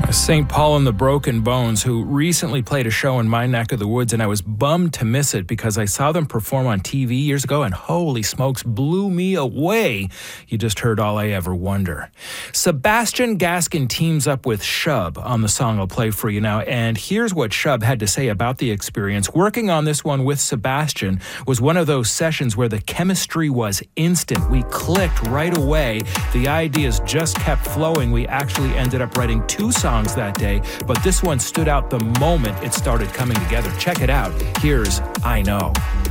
St. Paul and the Broken Bones, who recently played a show in my neck of the woods, and I was bummed to miss it because I saw them perform on TV years ago, and holy smokes, blew me away. You just heard All I Ever Wonder. Sebastian Gaskin teams up with Shub on the song I'll play for you now, and here's what Shub had to say about the experience. Working on this one with Sebastian was one of those sessions where the chemistry was instant. We clicked right away. The ideas just kept flowing. We actually ended up writing 2 songs that day, but this one stood out the moment it started coming together. Check it out. Here's I Know.